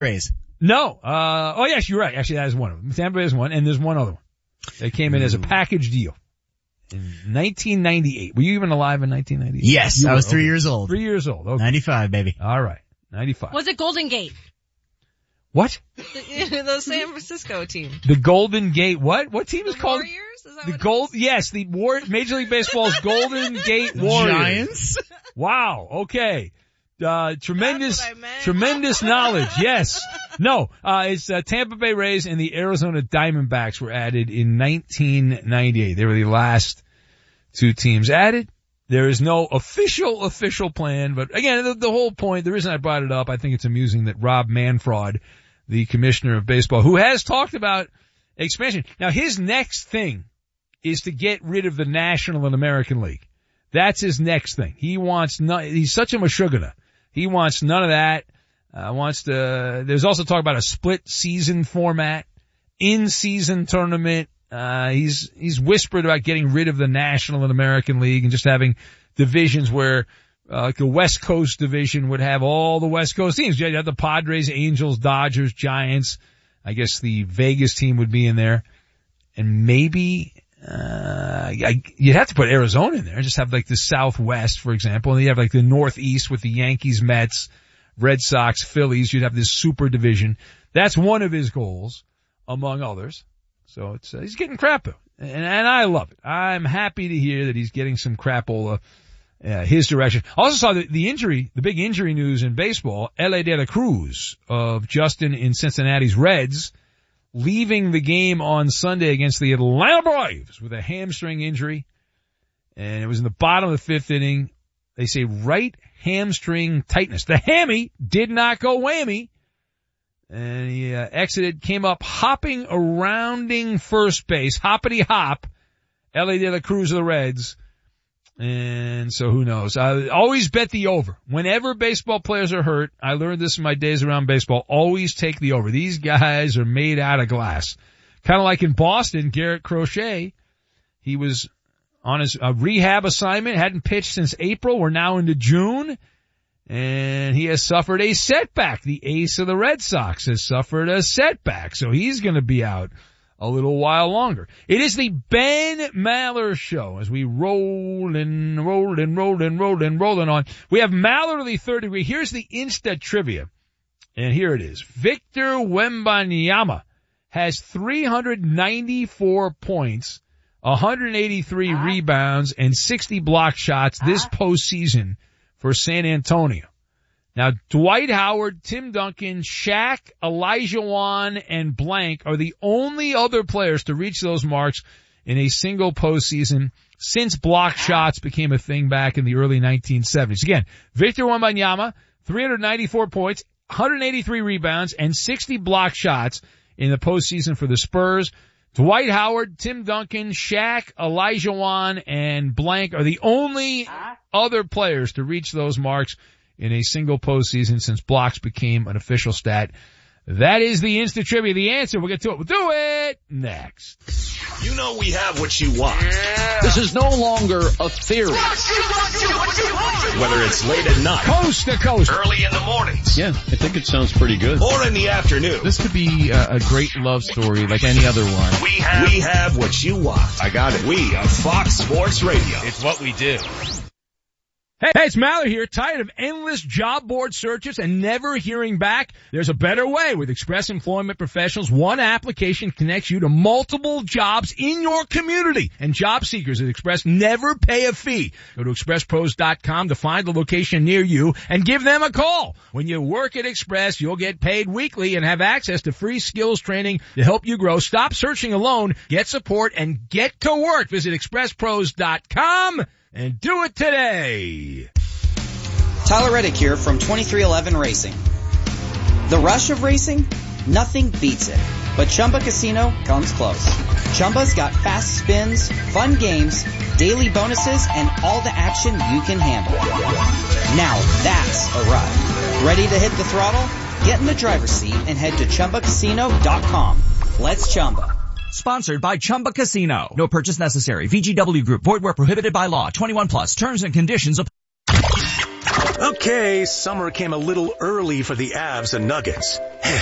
Rays. No. Oh, yes, you're right. Actually, that is one of them. Tampa Bay is one, and there's one other one. They came in as a package deal in 1998. Were you even alive in 1998? Yes, I was 3 years old. 3 years old. Okay. 95, baby. All right. 95. Was it Golden Gate? What? The San Francisco team. The Golden Gate. What? What team is called? Warriors? Is that The what it Gold. is? Yes, the Major League Baseball's Golden Gate Warriors. Giants? Wow. Okay. Tremendous That's what I meant. Tremendous knowledge. Yes. No. It's Tampa Bay Rays and the Arizona Diamondbacks were added in 1998. They were the last two teams added. There is no official plan, but again, the whole point, the reason I brought it up, I think it's amusing that Rob Manfred, the commissioner of baseball, who has talked about expansion. Now his next thing is to get rid of the National and American League. That's his next thing. He's such a mashugana. He wants none of that. There's also talk about a split season format, in-season tournament. He's whispered about getting rid of the National and American League and just having divisions where, like the West Coast division would have all the West Coast teams. You have the Padres, Angels, Dodgers, Giants. I guess the Vegas team would be in there. And maybe, you'd have to put Arizona in there. Just have like the Southwest, for example. And you have like the Northeast with the Yankees, Mets, Red Sox, Phillies. You'd have this super division. That's one of his goals, among others. So he's getting crapola. And I love it. I'm happy to hear that he's getting some crapola, his direction. Also saw the big injury news in baseball. Elly De La Cruz of Justin in Cincinnati's Reds, leaving the game on Sunday against the Atlanta Braves with a hamstring injury. And it was in the bottom of the fifth inning. They say right hamstring tightness. The hammy did not go whammy. And he exited, came up hopping, rounding first base, hoppity hop, Elly De La Cruz of the Reds. And so who knows? I always bet the over. Whenever baseball players are hurt, I learned this in my days around baseball, always take the over. These guys are made out of glass. Kind of like in Boston, Garrett Crochet. He was on his rehab assignment, hadn't pitched since April. We're now into June. And he has suffered a setback. The ace of the Red Sox has suffered a setback. So he's going to be out a little while longer. It is the Ben Maller Show as we roll on. We have Maller to the third degree. Here's the Insta trivia. And here it is. Victor Wembanyama has 394 points, 183 rebounds, and 60 block shots this postseason for San Antonio. Now, Dwight Howard, Tim Duncan, Shaq, Elijah Wan, and Blank are the only other players to reach those marks in a single postseason since block shots became a thing back in the early 1970s. Again, Victor Wembanyama, 394 points, 183 rebounds, and 60 block shots in the postseason for the Spurs. Dwight Howard, Tim Duncan, Shaq, Elijah Wan, and Blank are the only other players to reach those marks in a single postseason since blocks became an official stat. That is the Insta Trivia. The answer, we'll get to it. We'll do it next. You know we have what you want. Yeah. This is no longer a theory. Whether it's late at night, coast to coast, early in the mornings. Yeah, I think it sounds pretty good. Or in the afternoon. This could be a great love story like any other one. We have what you want. I got it. We are Fox Sports Radio. It's what we do. Hey, it's Maller here. Tired of endless job board searches and never hearing back? There's a better way. With Express Employment Professionals, one application connects you to multiple jobs in your community. And job seekers at Express never pay a fee. Go to expresspros.com to find the location near you and give them a call. When you work at Express, you'll get paid weekly and have access to free skills training to help you grow. Stop searching alone. Get support and get to work. Visit expresspros.com. And do it today. Tyler Reddick here from 2311 Racing. The rush of racing? Nothing beats it. But Chumba Casino comes close. Chumba's got fast spins, fun games, daily bonuses, and all the action you can handle. Now that's a ride. Ready to hit the throttle? Get in the driver's seat and head to ChumbaCasino.com. Let's Chumba. Sponsored by Chumba Casino. No purchase necessary. VGW Group. Void where prohibited by law. 21 plus. Terms and conditions apply. Okay, summer came a little early for the Avs and Nuggets.